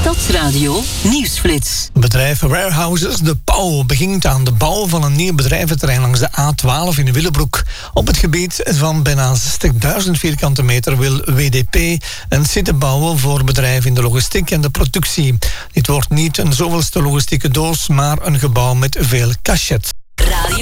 Stadsradio Nieuwsflits. Bedrijf Warehouses De Pauw begint aan de bouw van een nieuw bedrijventerrein langs de A12 in Willebroek. Op het gebied van bijna 60.000 vierkante meter wil WDP een site bouwen voor bedrijven in de logistiek en de productie. Dit wordt niet een zoveelste logistieke doos, maar een gebouw met veel cachet.